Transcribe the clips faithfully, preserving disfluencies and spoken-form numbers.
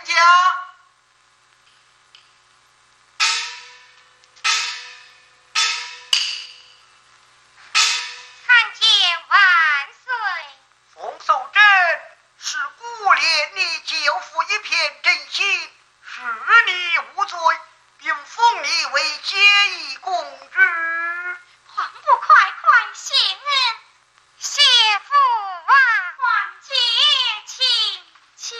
家。 参见万岁。 冯守贞是孤怜你舅父一片真心，使你无罪，并封你为结义公主。 皇不快快谢恩，谢父啊，皇姐请起。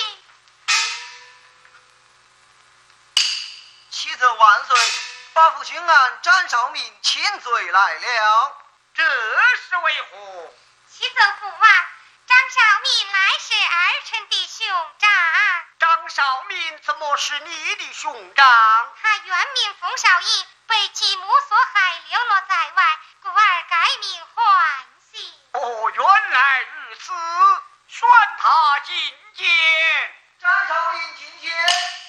启奏万岁，八府巡按张绍明千罪来了。这是为何？ 启奏父王，张绍明乃是儿臣的兄长。 张绍明怎么是你的兄长？ 他原名冯绍义，被继母所害，流落在外，故而改名唤姓。 哦，原来如此，宣他觐见。张绍明觐见。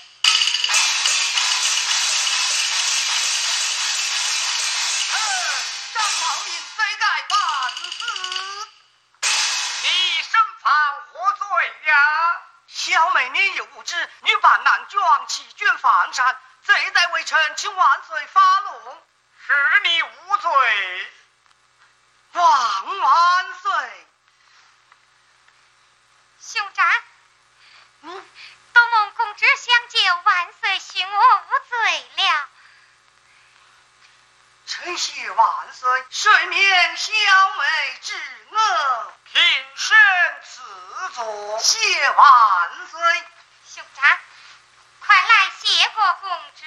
张绍明罪该万死。你身犯何罪呀？小妹你又无知，女扮男装，欺君犯上，罪在微臣，请万岁发落。是你无罪。万万岁！ 兄长，嗯，都蒙公主相救，万岁许我无罪了。 臣谢万岁，谁免小妹之恶？平身赐座，谢万岁。 兄长，快来谢过公主。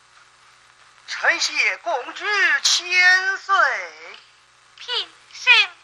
臣谢公主千岁。 平身